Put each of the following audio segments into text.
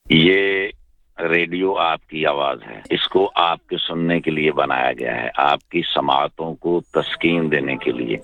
یہ ریڈیو آپ کی آواز ہے، اس کو آپ کے سننے کے لیے بنایا گیا ہے، آپ کی سماعتوں کو تسکین دینے کے لیے۔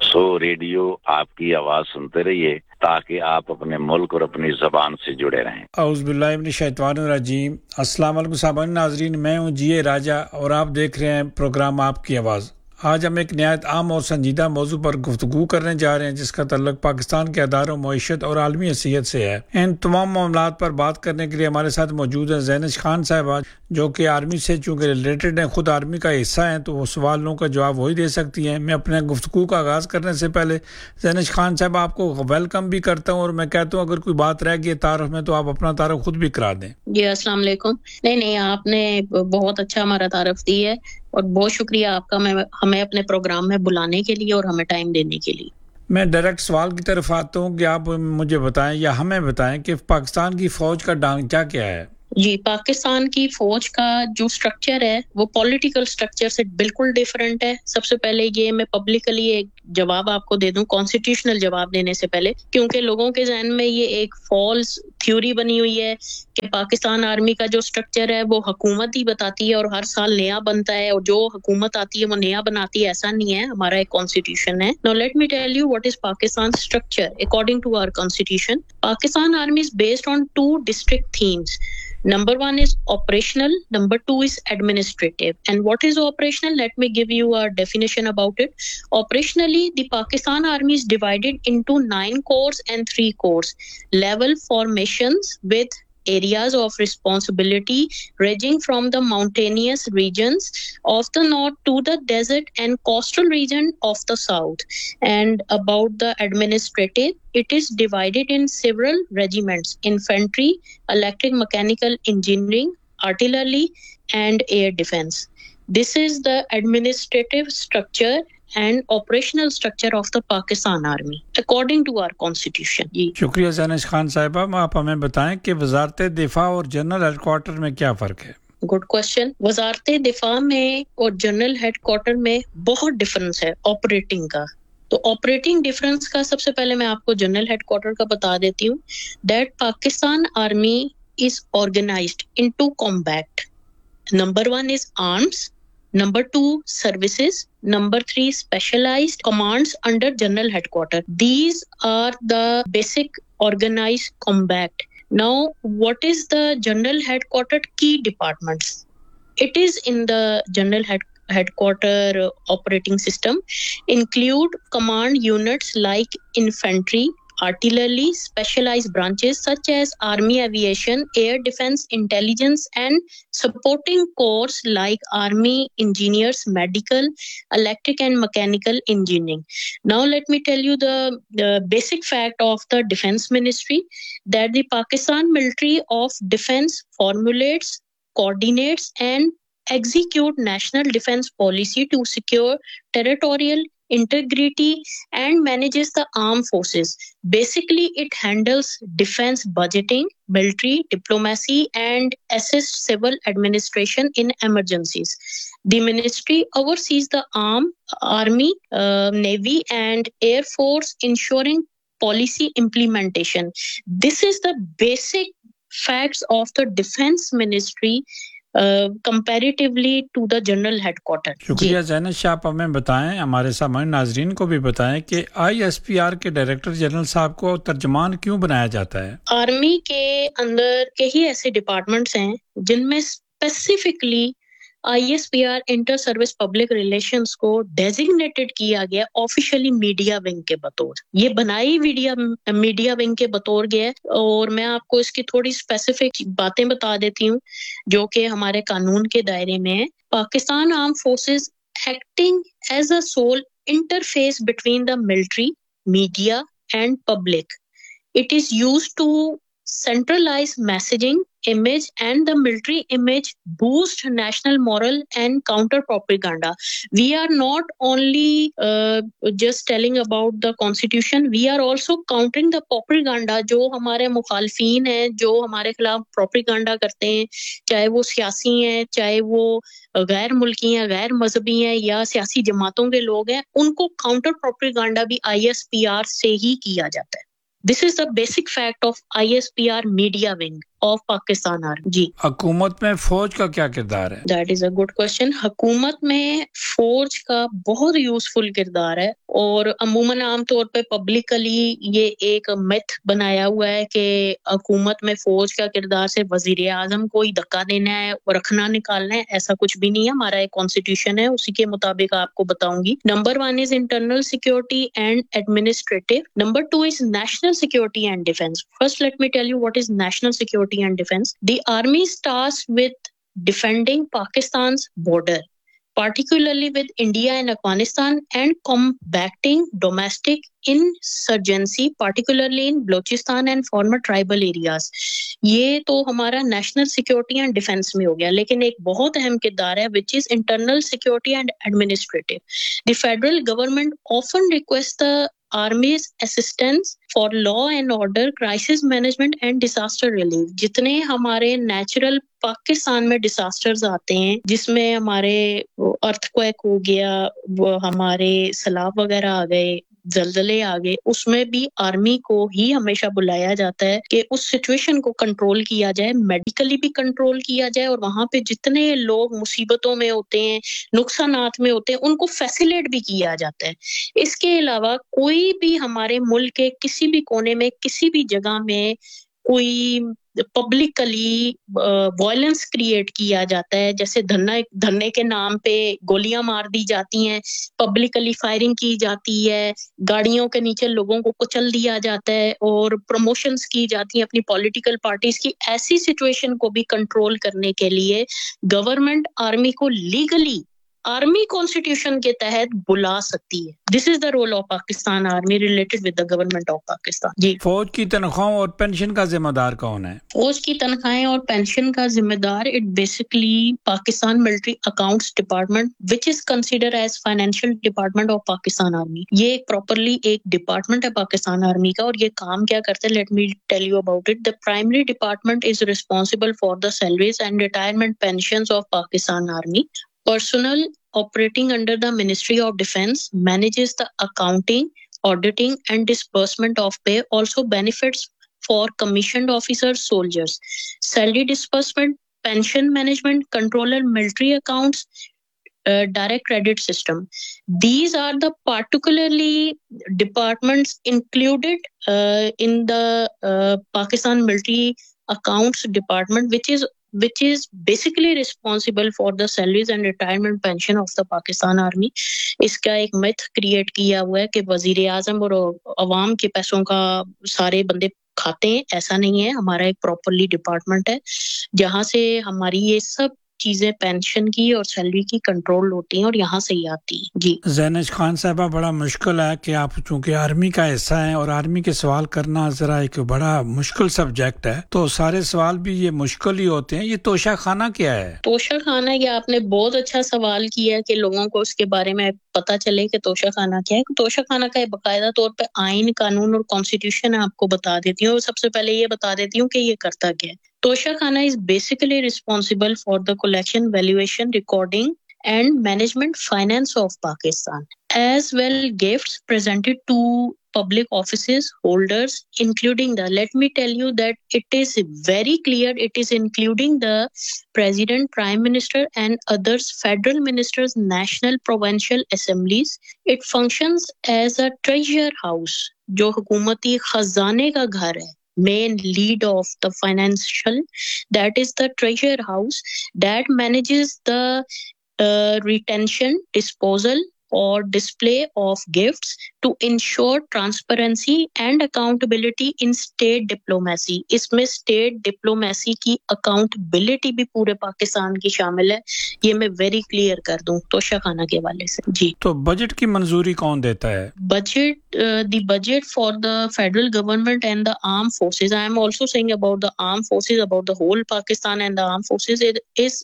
ریڈیو آپ کی آواز سنتے رہیے تاکہ آپ اپنے ملک اور اپنی زبان سے جڑے رہیں۔ اعوذ باللہ من الشیطان الرجیم۔ السلام علیکم سامعین ناظرین، میں ہوں جی راجہ اور آپ دیکھ رہے ہیں پروگرام آپ کی آواز۔ آج ہم ایک نہایت عام اور سنجیدہ موضوع پر گفتگو کرنے جا رہے ہیں جس کا تعلق پاکستان کے اداروں، معیشت اور عالمی حیثیت سے ہے۔ ان تمام معاملات پر بات کرنے کے لیے ہمارے ساتھ موجود ہیں زینش خان صاحبہ، جو کہ آرمی سے چونکہ ریلیٹڈ ہیں، خود آرمی کا حصہ ہیں، تو وہ سوالوں کا جواب وہی دے سکتی ہیں۔ میں اپنے گفتگو کا آغاز کرنے سے پہلے زینش خان صاحب آپ کو ویلکم بھی کرتا ہوں، اور میں کہتا ہوں اگر کوئی بات رہ گئی تعارف میں تو آپ اپنا تعارف خود بھی کرا دیں۔ جی السلام علیکم۔ نہیں آپ نے بہت اچھا ہمارا تعارف دی ہے، اور بہت شکریہ آپ کا ہمیں اپنے پروگرام میں بلانے کے لیے اور ہمیں ٹائم دینے کے لیے۔ میں ڈائریکٹ سوال کی طرف آتا ہوں کہ آپ مجھے بتائیں یا ہمیں بتائیں کہ پاکستان کی فوج کا ڈھانچہ کیا ہے؟ جی، پاکستان کی فوج کا جو سٹرکچر ہے وہ پولیٹیکل سٹرکچر سے بالکل ڈیفرنٹ ہے۔ سب سے پہلے یہ میں پبلکلی ایک جواب آپ کو دے دوں، کانسٹیٹیوشنل جواب دینے سے پہلے، کیونکہ لوگوں کے ذہن میں یہ ایک فالس تھیوری بنی ہوئی ہے کہ پاکستان آرمی کا جو سٹرکچر ہے وہ حکومت ہی بتاتی ہے اور ہر سال نیا بنتا ہے، اور جو حکومت آتی ہے وہ نیا بناتی ہے۔ ایسا نہیں ہے، ہمارا ایک کانسٹیٹیوشن ہے۔ Now let me tell you what is Pakistan's structure according to our constitution. Pakistan Army is based on two distinct themes. Number one is operational, number two is administrative. And what is operational? Let me give you a definition about it. Operationally, the Pakistan Army is divided into 9 corps and 3 corps, level formations with areas of responsibility ranging from the mountainous regions of the north to the desert and coastal region of the south. And about the administrative, it is divided in several regiments: infantry, electric mechanical engineering, artillery, and air defense. This is the administrative structure and operational structure of the Pakistan Army according to our constitution. شکریہ زینش خان صاحبہ۔ آپ ہمیں بتائیں کہ وزارت دفاع اور general head quarter میں کیا فرق ہے؟ Good question. وزارت دفاع میں اور جنرل ہیڈ کوارٹر میں بہت ڈفرنس ہے آپریٹنگ کا۔ تو آپریٹنگ ڈفرنس کا سب سے پہلے میں آپ کو جنرل ہیڈ کوارٹر کا بتا دیتی ہوں۔ That Pakistan army is organized into combat. Number 1 is arms, number 2 services, number 3 specialized commands under general headquarters. These are the basic organized combat. Now what is the general headquarters key departments? It is in the general headquarter operating system include command units like infantry, artillery, specialized branches such as army aviation, air defense, intelligence, and supporting corps like army engineers, medical, electric and mechanical engineering. Now let me tell you the basic fact of the defense ministry, that the Pakistan Military of Defense formulates, coordinates and execute national defense policy to secure territorial integrity and manages the armed forces. Basically, it handles defense budgeting, military diplomacy, and assists civil administration in emergencies. The ministry oversees the army, navy, and air force, ensuring policy implementation. This is the basic facts of the defense ministry comparatively to the general headquarters. شکریہ زینش، آپ ہمیں بتائیں، ہمارے سامعین ناظرین کو بھی بتائیں کہ ISPR کے ڈائریکٹر جنرل صاحب کو ترجمان کیوں بنایا جاتا ہے؟ آرمی کے اندر کئی ایسے ڈپارٹمنٹس ہیں جن میں specifically ISPR inter service public relations کو ڈیزگنیٹڈ کیا گیا آفیشلی میڈیا ونگ کے بطور۔ یہ بنائی میڈیا ونگ کے بطور گیا، اور میں آپ کو اس کی تھوڑی اسپیسیفک باتیں بتا دیتی ہوں جو کہ ہمارے قانون کے دائرے میں ہے۔ Pakistan arm forces acting as a civil interface between the military, media and public. It is used to centralize messaging, image and the military image, boost national moral and counter propaganda. We are not only just telling about the constitution, we are also countering the propaganda جو ہمارے مخالفین ہیں، جو ہمارے خلاف propaganda کرتے ہیں، چاہے وہ سیاسی ہیں، چاہے وہ غیر ملکی ہیں، غیر مذہبی ہیں یا سیاسی جماعتوں کے لوگ ہیں، ان کو counter propaganda بھی ISPR سے ہی کیا جاتا ہے. This is the basic fact of ISPR media wing. of Pakistan Army. जी हुकूमत में फौज का क्या किरदार है? That is a good question. हुकूमत में फौज का बहुत यूजफुल किरदार है और अमूमन आम तौर पे पब्लिकली ये एक मिथ बनाया हुआ है कि हुकूमत में फौज का किरदार से वजीर आजम को ही धक्का देना है और रखना निकालना है, ऐसा कुछ भी नहीं है। हमारा एक कॉन्स्टिट्यूशन है, उसी के मुताबिक आपको बताऊंगी। Number 1 is internal security and administrative. Number 2 is national security and defense. First, let me tell you what is national security and defense. The army is tasked with defending Pakistan's border, particularly with India and Afghanistan, and combating domestic insurgency, particularly in Balochistan and former tribal areas. ये तो हमारा national security and defence में हो गया, लेकिन एक बहुत अहम किरदार है which is internal security and administrative. The federal government often request the Army's assistance for law and order, crisis management and disaster relief. जितने हमारे नेचुरल पाकिस्तान में डिसास्टर्स आते हैं, जिसमें हमारे अर्थक्वेक हो गया, हमारे सैलाब वगैरह आ गए, जलजले आ गए, उसमें भी आर्मी को ही हमेशा बुलाया जाता है कि उस सिचुएशन को कंट्रोल किया जाए, मेडिकली भी कंट्रोल किया जाए और वहां पे जितने लोग मुसीबतों में होते हैं, नुकसानात में होते हैं, उनको फैसिलिटेट भी किया जाता है. इसके अलावा कोई भी हमारे मुल्क के किसी भी कोने में, किसी भी जगह में कोई पब्लिकली वायलेंस क्रिएट किया जाता है, जैसे धरने के नाम पे गोलियां मार दी जाती हैं, पब्लिकली फायरिंग की जाती है, गाड़ियों के नीचे लोगों को कुचल दिया जाता है और प्रमोशंस की जाती हैं अपनी पॉलिटिकल पार्टीज की, ऐसी सिचुएशन को भी कंट्रोल करने के लिए गवर्नमेंट आर्मी को लीगली आर्मी कॉन्स्टिट्यूशन के तहत बुला सकती है. This is the role of Pakistan army related with the government of Pakistan. जी फौज की तनख्वाहों और पेंशन का जिम्मेदार कौन है? फौज की तनख्वाहें और पेंशन का जिम्मेदार it basically Pakistan military accounts department which is consider as financial department of Pakistan army. ये प्रॉपरली एक डिपार्टमेंट है पाकिस्तान आर्मी का और ये काम क्या करते हैं, let me tell you about it. The primary department is responsible for the salaries and retirement pensions of Pakistan army. Personnel operating under the Ministry of Defense manages the accounting, auditing and disbursement of pay, also benefits for commissioned officers, soldiers, salary disbursement, pension management, controller military accounts, direct credit system. These are the particularly departments included in the Pakistan military accounts department, which is basically responsible for the salaries and retirement pension of the Pakistan Army. इसका एक myth create किया हुआ है कि वजीर आजम और अवाम के पैसों का सारे बंदे खाते हैं, ऐसा नहीं है. हमारा एक प्रॉपरली डिपार्टमेंट है जहां से हमारी ये सब चीजें पेंशन की और सैलरी की कंट्रोल होती हैं और यहाँ से ही आती है. जी ज़ैनश खान साहबा, बड़ा मुश्किल है कि आप चूंकि आर्मी का हिस्सा हैं और आर्मी के सवाल करना जरा एक बड़ा मुश्किल सब्जेक्ट है, तो सारे सवाल भी ये मुश्किल ही होते हैं. ये तोशा खाना क्या है? तोशा खाना, ये आपने बहुत अच्छा सवाल किया कि लोगों को उसके बारे में पता चले कि तोशा खाना क्या है. तोशा खाना का बाकायदा तौर पे आइन, कानून और कॉन्स्टिट्यूशन आपको बता देती हूँ. सबसे पहले ये बता देती हूँ कि ये करता क्या है. Tosha Khana is basically responsible for the collection, valuation, recording and management finance of Pakistan, as well gifts presented to public offices holders, including let me tell you that it is very clear, it is including the president, prime minister and others, federal ministers, national, provincial assemblies. It functions as a treasure house, जो हुकूमती खजाने का घर है. Main lead of the financial, that is the treasure house that manages the retention, disposal or display of gifts to ensure transparency and accountability in state diplomacy. इसमें state diplomacy की accountability भी पूरे पाकिस्तान की शामिल है. ये मैं very clear कर दूं तोशा खाना के वाले से. जी तो बजट की मंजूरी कौन देता है? The budget for the federal government and the armed forces, I am also saying about the armed forces, about the whole Pakistan and the armed forces, it is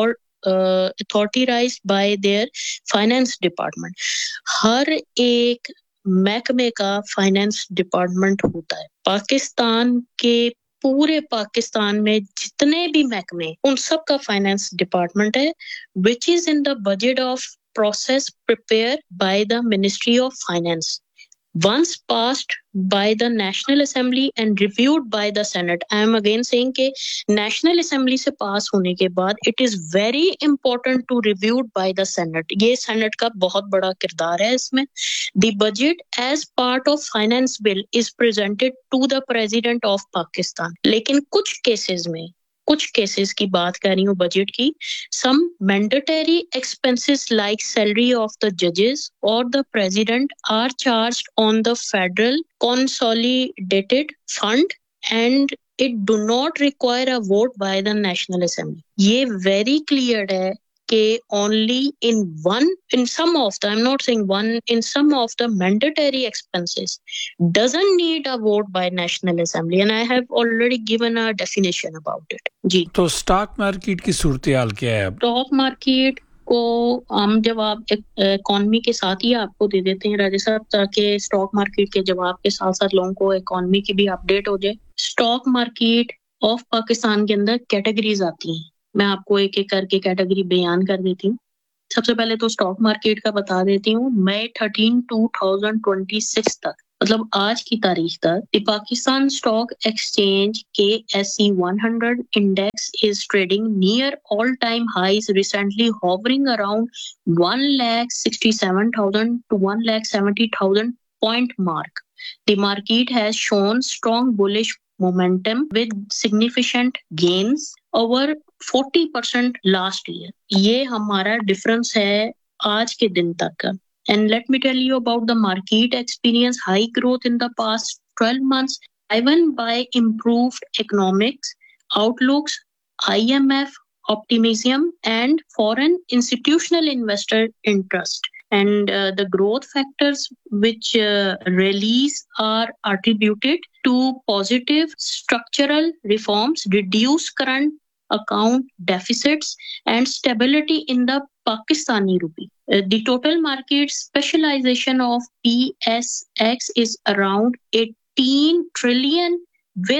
authorized by their finance department. हर एक महकमे का finance department होता है. पाकिस्तान के पूरे पाकिस्तान में जितने भी महकमे, उन सब का फाइनेंस डिपार्टमेंट है, which is in the budget of process prepared by the Ministry of Finance. once passed by the National Assembly and reviewed by the Senate. I am again saying कि National Assembly से pass होने के बाद it is very important to reviewed by the Senate. ये Senate का बहुत बड़ा किरदार है इसमें. The budget as part of finance bill is presented to the President of Pakistan. लेकिन कुछ केसेस की बात कर रही हूँ बजट की. Some mandatory expenses like salary of the judges or the president are charged on the federal consolidated fund and it do not require a vote by the National Assembly. ये very clear है कि only in some of the, I'm not saying one, in some of the mandatory expenses doesn't need a vote by National Assembly and I have already given a definition about it. जी. तो stock market की सूरत-ए-हाल क्या है? Stock market को हम जवाब economy के साथ ही आपको दे देते हैं राजा साहब ताकि स्टॉक मार्केट के जवाब के साथ-साथ लोगों को इकोनॉमी की भी अपडेट हो जाए. स्टॉक मार्केट ऑफ पाकिस्तान के अंदर कैटेगरीज आती हैं. मैं आपको एक-एक करके कैटेगरी बयान कर देती हूँ. सबसे पहले तो स्टॉक मार्केट का बता देती हूँ. मई 13, 2026 तक मतलब आज की तारीख तक the Pakistan Stock Exchange KSE 100 index is trading near all-time highs recently hovering around 1,67,000 to 1,70,000 point mark. The market has shown strong bullish momentum with significant gains over 40% last year. ये हमारा डिफरेंस है आज के दिन तक का. And let me tell you about the market experience high growth in the past 12 months driven by improved economics outlooks, IMF optimism and foreign institutional investor interest. And the growth factors which release are attributed to positive structural reforms, reduce current account deficits and stability in the Pakistani rupee. The total market specialization of PSX is around 18 trillion with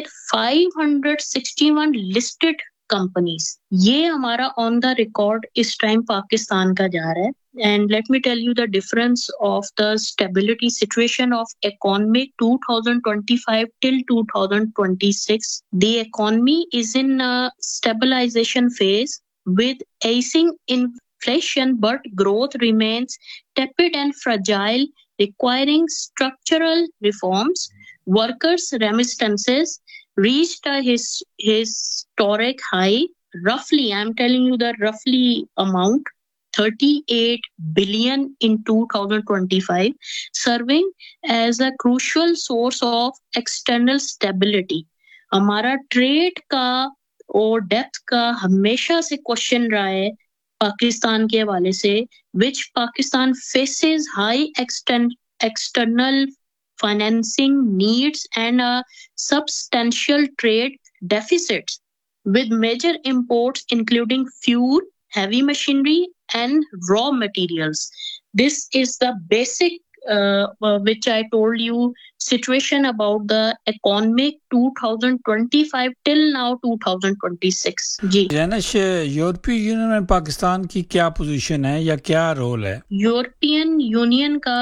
561 listed companies. ये हमारा on the record इस time Pakistan का जा रहा है. And let me tell you the difference of the stability situation of economy 2025 till 2026. The economy is in a stabilization phase with easing inflation, but growth remains tepid and fragile, requiring structural reforms. Workers' remittances reached a historic high. Roughly, I'm telling you the roughly amount, 38 billion in 2025, serving as a crucial source of external stability. हमारा trade का और depth का हमेशा से question रहा है पाकिस्तान के हवाले से, which Pakistan faces high external financing needs and a substantial trade deficits with major imports including fuel, heavy machinery and raw materials. This is the basic which I told you situation about the economic 2025 till now 2026. जी जैनश यूरोपीय union में पाकिस्तान की क्या position है या क्या role है? European union का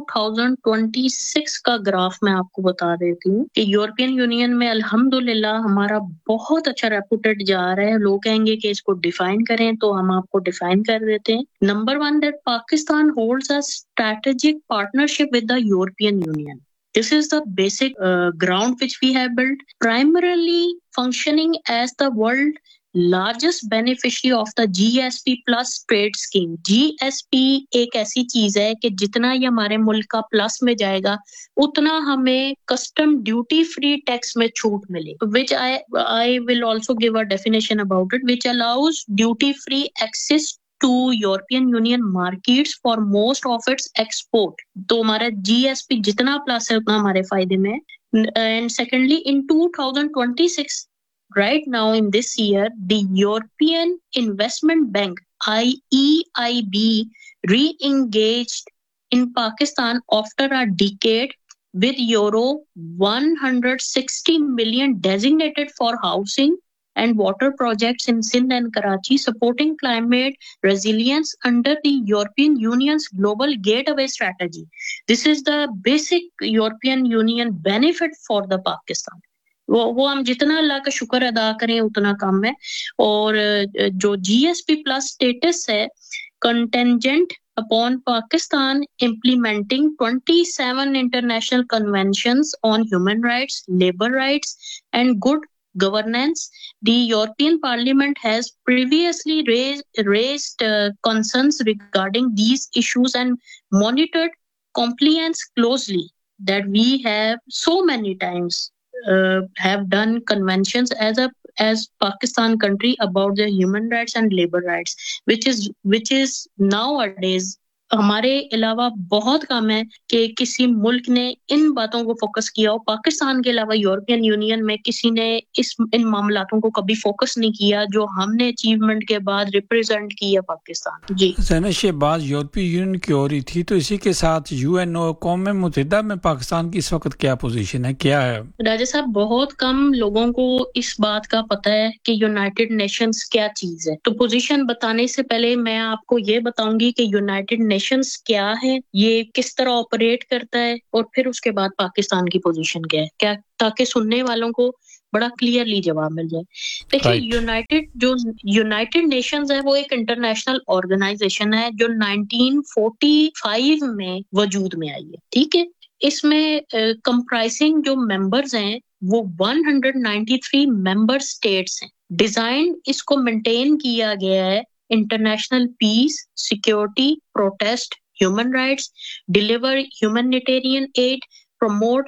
2026 का ग्राफ मैं आपको बता देती हूँ कि यूरोपियन यूनियन में अल्हम्दुलिल्लाह हमारा बहुत अच्छा रेपुटेड जा रहा है. लोग कहेंगे कि इसको डिफाइन करें तो हम आपको डिफाइन कर देते हैं. Number 1 that Pakistan holds a strategic partnership with the European Union. This is the basic ground which we have built, primarily functioning as the world largest beneficiary of the GSP plus trade scheme. GSP एक ऐसी चीज है कि जितना ये हमारे मुल्क का प्लस में जाएगा उतना हमें कस्टम ड्यूटी फ्री टैक्स में छूट मिले, which I will also give a definition about it, which allows duty free access to European Union markets for most of its export. तो हमारा GSP जितना प्लस है उतना हमारे फायदे में. And secondly, in 2026, right now in this year, the European Investment Bank EIB re-engaged in Pakistan after a decade with euro 160 million designated for housing, and water projects in Sindh and Karachi, supporting climate resilience under the European Union's Global Gateway Strategy. This is the basic European Union benefit for the Pakistan. وہ ہم جتنا اللہ کا شکر ادا کریں اتنا کم ہے. اور جو GSP plus status ہے contingent upon Pakistan implementing 27 international conventions on human rights, labor rights and good governance. The European Parliament has previously raised concerns regarding these issues and monitored compliance closely, that we have so many times have done conventions as Pakistan country about the human rights and labor rights, which is nowadays ہمارے علاوہ بہت کم ہے کہ کسی ملک نے ان باتوں کو focus کیا ہو. پاکستان کے علاوہ یورپین یونین میں کسی نے ان معاملاتوں کو کبھی فوکس نہیں کیا جو ہم نے اچیومنٹ کے بعد ریپرزینٹ کیا پاکستان. جی زینش، یہ بات یورپی یونین کی ہو رہی تھی، تو اسی کے ساتھ UNO قوم متحدہ میں پاکستان کی اس وقت کیا پوزیشن ہے، کیا ہے؟ راجہ صاحب، بہت کم لوگوں کو اس بات کا پتہ ہے کہ یونائٹڈ نیشنز کیا چیز ہے. تو پوزیشن بتانے سے پہلے میں آپ کو یہ بتاؤں گی کہ یونائٹڈ نیشنز کیا ہے، یہ کس طرح آپریٹ کرتا ہے، اور پھر اس کے بعد پاکستان کی پوزیشن کیا ہے، کیا تاکہ سننے والوں کو بڑا کلیئرلی جواب مل جائے. دیکھیے، یونائٹڈ نیشنز ہے وہ ایک انٹرنیشنل آرگنائزیشن ہے جو 1945 میں وجود میں آئی ہے. ٹھیک ہے، اس میں کمپرائزنگ جو ممبرز ہیں وہ 193 ممبر اسٹیٹس ہیں. ڈیزائن اس کو مینٹین کیا گیا ہے international peace, security, protest, human rights, deliver humanitarian aid, promote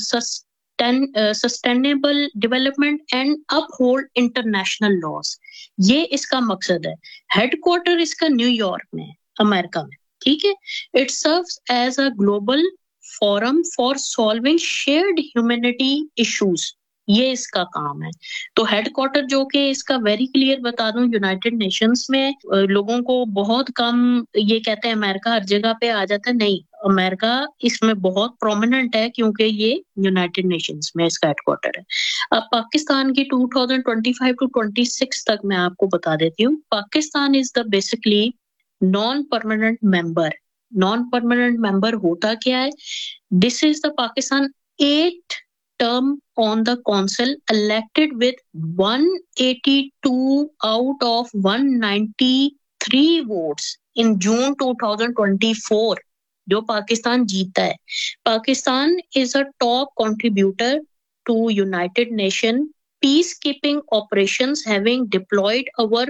sustainable development and uphold international laws. یہ اس کا مقصد ہے. ہیڈ کوارٹر اس کا نیو یارک میں ہے، امریکہ میں. ٹھیک ہے. It serves as a global forum for solving shared humanity issues. یہ اس کا کام ہے. تو ہیڈ کوارٹر جو کہ اس کا ویری کلیئر بتا دوں، یونائٹڈ نیشنز میں لوگوں کو بہت کم یہ کہتے ہیں امریکہ ہر جگہ پہ آ جاتا ہے. نہیں، امریکہ اس میں بہت پرومیننٹ ہے کیونکہ یہ یونائٹڈ نیشنز میں اس کا ہیڈ کوارٹر ہے. اب پاکستان کی 2025 to 26 تک میں آپ کو بتا دیتی ہوں. پاکستان از the basically naan permanent member. Naan permanent ممبر ہوتا کیا ہے؟ دس از دا Pakistan 8th term on the council, elected with 182 out of 193 votes in June 2024. جو پاکستان جیتا ہے. Pakistan is a top contributor to United Nations peacekeeping operations, having deployed over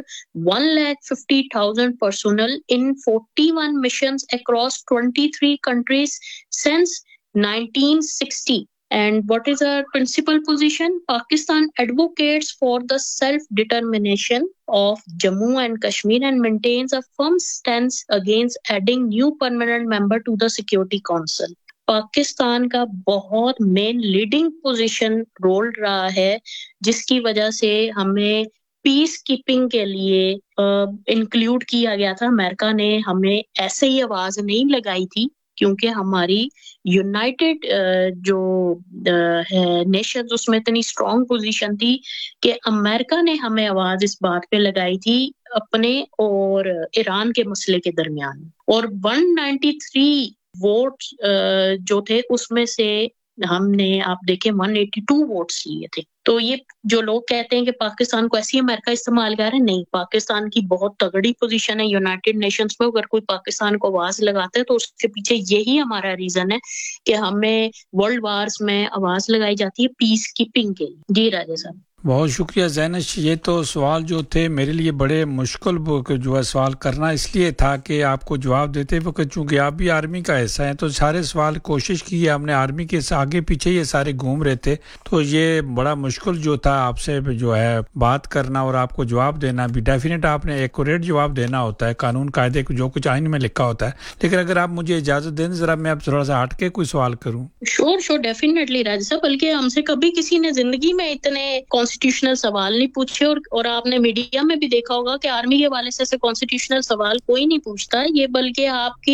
150,000 personnel in 41 missions across 23 countries since 1960. And what is our principal position? Pakistan advocates for the self-determination of Jammu and Kashmir and maintains a firm stance against adding new permanent member to the Security Council. Pakistan کا بہت مین leading position role رہا ہے، جس کی وجہ سے ہمیں پیس keeping کے لیے انکلوڈ کیا گیا تھا. امریکہ نے ہمیں ایسے ہی آواز نہیں لگائی تھی کیونکہ ہماری یونائٹڈ جو ہے نیشنز اس میں اتنی اسٹرانگ پوزیشن تھی کہ امریکہ نے ہمیں آواز اس بات پہ لگائی تھی اپنے اور ایران کے مسئلے کے درمیان. اور 193 ووٹ جو تھے اس میں سے ہم نے آپ دیکھیں 182 ووٹس لیے تھے. تو یہ جو لوگ کہتے ہیں کہ پاکستان کو ایسی امریکہ استعمال کر رہے ہیں، نہیں، پاکستان کی بہت تگڑی پوزیشن ہے یونائٹڈ نیشنز میں. اگر کوئی پاکستان کو آواز لگاتا ہے تو اس کے پیچھے یہی ہمارا ریزن ہے کہ ہمیں ورلڈ وارز میں آواز لگائی جاتی ہے پیس کیپنگ کے لیے. جی راجہ صاحب، بہت شکریہ زینش. یہ تو سوال جو تھے میرے لیے بڑے مشکل جو ہے سوال کرنا اس لیے تھا کہ آپ کو جواب دیتے وقت چونکہ آپ بھی آرمی کا حصہ ہیں تو سارے سوال کوشش کی ہم نے آرمی کے آگے پیچھے یہ سارے گھوم رہے تھے. تو یہ بڑا مشکل جو تھا آپ سے جو ہے بات کرنا اور آپ کو جواب دینا بھی. ڈیفینیٹ آپ نے ایکوریٹ جواب دینا ہوتا ہے، قانون قاعدے جو کچھ آئین میں لکھا ہوتا ہے. لیکن اگر آپ مجھے اجازت دیں ذرا میں اب تھوڑا سا ہٹ کے کوئی سوال کروں. شور ڈیفینیٹلی راجہ صاحب. بلکہ ہم سے کبھی کسی نے زندگی میں اتنے کانسٹیٹیوشنل سوال نہیں پوچھے، اور آپ نے میڈیا میں بھی دیکھا ہوگا کہ آرمی کے حوالے سے کانسٹیٹیوشنل سوال کوئی نہیں پوچھتا. یہ بلکہ آپ کی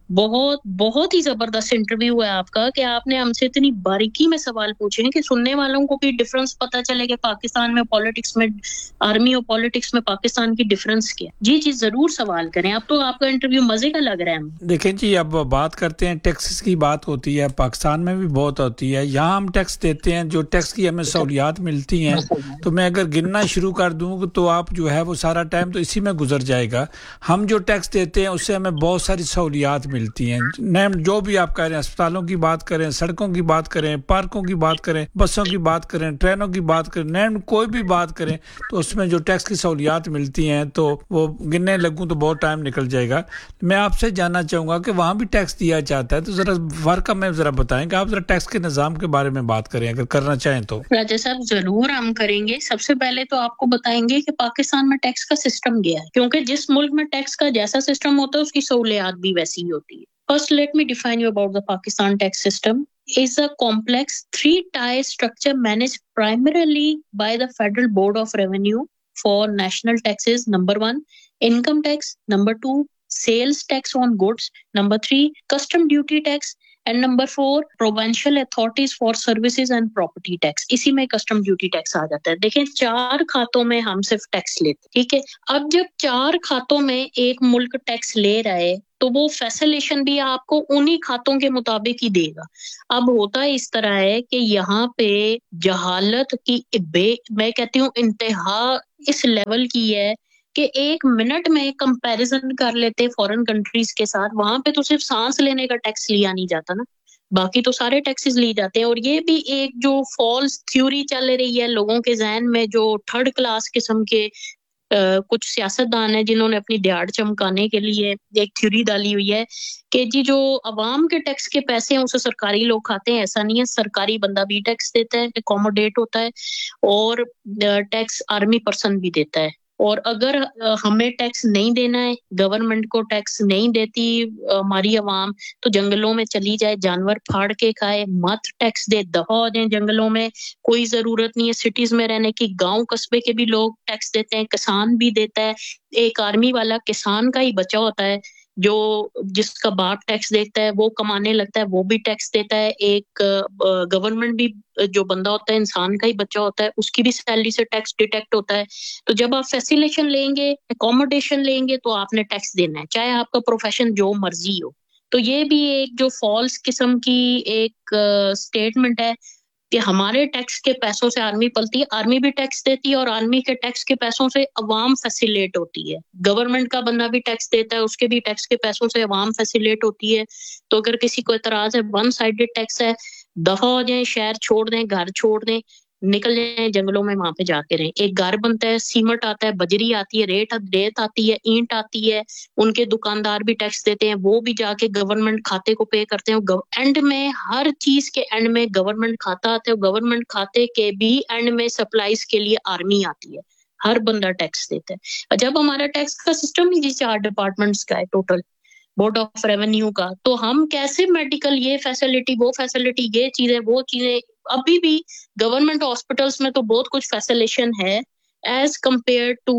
بہت بہت ہی زبردست انٹرویو ہے آپ کا کہ آپ نے ہم سے اتنی باریکی میں سوال پوچھے ہیں کہ سننے والوں کو بھی ڈفرنس پتہ چلے کہ پاکستان میں پالیٹکس میں آرمی اور پالیٹکس میں پاکستان کی ڈفرنس کیا. جی ضرور سوال کریں. اب تو آپ کا انٹرویو مزے کا لگ رہا ہے ہمیں. دیکھیں جی، اب بات کرتے ہیں ٹیکسز کی. بات ہوتی ہے پاکستان میں بھی بہت ہوتی ہے. یہاں ہم ٹیکس دیتے ہیں، جو ٹیکس کی ہمیں سہولیات ملتی ہیں، تو میں اگر گننا شروع کر دوں تو آپ جو ہے وہ سارا ٹائم تو اسی میں گزر جائے گا. ہم جو ٹیکس دیتے ہیں اس سے ہمیں بہت ساری سہولیات ملتی ہیں. جو بھی آپ کہہ رہے ہیں، اسپتالوں کی بات کریں، سڑکوں کی بات کریں، پارکوں کی بات کریں، بسوں کی بات کریں، ٹرینوں کی بات کریں، کوئی بھی بات کریں، تو اس میں جو ٹیکس کی سہولیات ملتی ہیں تو وہ گننے لگوں تو بہت ٹائم نکل جائے گا. میں آپ سے جاننا چاہوں گا کہ وہاں بھی ٹیکس دیا جاتا ہے، تو ذرا فرق ہمیں ذرا بتائیں کہ آپ ذرا ٹیکس کے نظام کے بارے میں بات کریں اگر کرنا چاہیں تو. راجہ صاحب ضرور ہم کریں گے. سب سے پہلے تو آپ کو بتائیں گے کہ پاکستان میں ٹیکس کا سسٹم کیا ہے، کیونکہ جس ملک میں ٹیکس کا جیسا سسٹم ہوتا ہے اس کی سہولیات بھی ویسی ہی ہوتی ہے. First, let me define you about the Pakistan tax system. It's a complex three-tier structure managed primarily by the Federal Board of Revenue for national taxes. Number 1, income tax. Number 2, sales tax on goods. Number 3, custom duty tax. And number 4, provincial authorities for services and property tax. اسی میں custom duty tax آ جاتا ہے. دیکھیں 4 کھاتوں میں ہم صرف tax لیتے، ٹھیک ہے. اب جب 4 کھاتوں میں ایک ملک ٹیکس لے رہا ہے تو وہ فیصلیشن بھی آپ کو انہی کھاتوں کے مطابق ہی دے گا. اب ہوتا اس طرح ہے کہ یہاں پہ جہالت کی میں کہتی ہوں انتہا اس لیول کی ہے کہ 1 منٹ میں کمپیریزن کر لیتے فورن کنٹریز کے ساتھ. وہاں پہ تو صرف سانس لینے کا ٹیکس لیا نہیں جاتا نا، باقی تو سارے ٹیکسز لی جاتے ہیں. اور یہ بھی ایک جو فالس تھیوری چل رہی ہے لوگوں کے ذہن میں، جو تھرڈ کلاس قسم کے کچھ سیاستدان ہیں جنہوں نے اپنی دیہڑ چمکانے کے لیے ایک تھیوری ڈالی ہوئی ہے کہ جی جو عوام کے ٹیکس کے پیسے ہیں اسے سرکاری لوگ کھاتے ہیں. ایسا نہیں ہے، سرکاری بندہ بھی ٹیکس دیتا ہے، اکوموڈیٹ ہوتا ہے، اور ٹیکس آرمی پرسن بھی دیتا ہے. اور اگر ہمیں ٹیکس نہیں دینا ہے، گورنمنٹ کو ٹیکس نہیں دیتی ہماری عوام، تو جنگلوں میں چلی جائے، جانور پھاڑ کے کھائے، مت ٹیکس دے، دفع ہو جائیں جنگلوں میں. کوئی ضرورت نہیں ہے سٹیز میں رہنے کی. گاؤں قصبے کے بھی لوگ ٹیکس دیتے ہیں، کسان بھی دیتا ہے. ایک آرمی والا کسان کا ہی بچہ ہوتا ہے جو جس کا باپ ٹیکس دیتا ہے، وہ کمانے لگتا ہے، وہ بھی ٹیکس دیتا ہے. ایک گورنمنٹ بھی جو بندہ ہوتا ہے انسان کا ہی بچہ ہوتا ہے، اس کی بھی سیلری سے ٹیکس ڈیٹیکٹ ہوتا ہے. تو جب آپ فیسیلیشن لیں گے، اکوموڈیشن لیں گے، تو آپ نے ٹیکس دینا ہے، چاہے آپ کا پروفیشن جو مرضی ہو. تو یہ بھی ایک جو فالس قسم کی ایک سٹیٹمنٹ ہے کہ ہمارے ٹیکس کے پیسوں سے آرمی پلتی ہے. آرمی بھی ٹیکس دیتی ہے اور آرمی کے ٹیکس کے پیسوں سے عوام فیسیلیٹ ہوتی ہے. گورنمنٹ کا بندہ بھی ٹیکس دیتا ہے، اس کے بھی ٹیکس کے پیسوں سے عوام فیسیلیٹ ہوتی ہے. تو اگر کسی کو اعتراض ہے، ون سائیڈڈ ٹیکس ہے، دفع ہو جائیں، شہر چھوڑ دیں، گھر چھوڑ دیں، نکل جائیں جنگلوں میں، وہاں پہ جا کے رہیں. ایک گھر بنتا ہے، سیمنٹ آتا ہے، بجری آتی ہے، ریت آتی ہے، اینٹ آتی ہے، ان کے دکاندار بھی ٹیکس دیتے ہیں، وہ بھی جا کے گورنمنٹ کھاتے کو پے کرتے ہیں. اینڈ میں ہر چیز کے اینڈ میں گورنمنٹ کھاتا آتا ہے. گورنمنٹ کھاتے کے بھی اینڈ میں سپلائز کے لیے آرمی آتی ہے. ہر بندہ ٹیکس دیتا ہے. جب ہمارا ٹیکس کا سسٹم ہی 4 ڈپارٹمنٹس کا ہے ٹوٹل، بورڈ آف ریونیو کا، تو ہم کیسے میڈیکل یہ فیسلٹی، وہ فیسلٹی، یہ چیزیں، وہ چیزیں. ابھی بھی گورنمنٹ ہاسپٹلس میں تو بہت کچھ فیسلیشن ہے as compare to